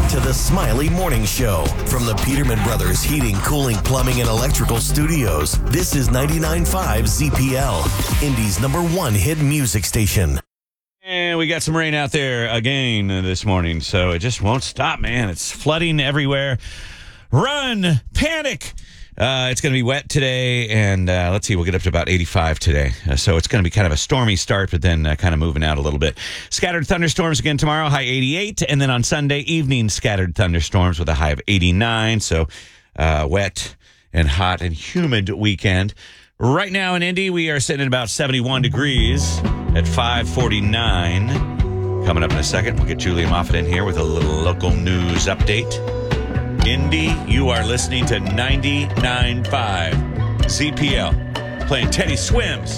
to the Smiley Morning Show from the Peterman Brothers Heating, Cooling, Plumbing, and Electrical Studios. This is 99.5 ZPL, Indy's #1 hit music station. And we got some rain out there again this morning, so it just won't stop, man. It's flooding everywhere. Run! Panic! It's going to be wet today, and let's see, we'll get up to about 85 today. So it's going to be kind of a stormy start, but then kind of moving out a little bit. Scattered thunderstorms again tomorrow, high 88. And then on Sunday evening, scattered thunderstorms with a high of 89. So wet and hot and humid weekend. Right now in Indy, we are sitting at about 71 degrees at 5:49. Coming up in a second, we'll get Julia Moffat in here with a little local news update. Indy, you are listening to 99.5 ZPL, playing Teddy Swims.